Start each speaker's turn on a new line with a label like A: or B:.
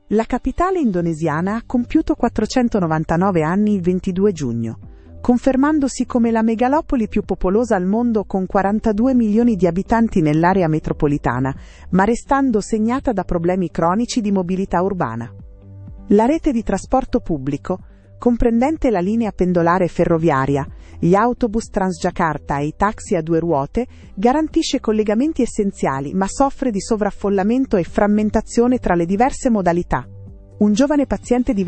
A: La capitale indonesiana ha compiuto 499 anni il 22 giugno, confermandosi come la megalopoli più popolosa al mondo con 42 milioni di abitanti nell'area metropolitana, ma restando segnata da problemi cronici di mobilità urbana. La rete di trasporto pubblico, comprendente la linea pendolare ferroviaria, gli autobus Transjakarta e i taxi a due ruote, garantisce collegamenti essenziali ma soffre di sovraffollamento e frammentazione tra le diverse modalità. Un giovane paziente di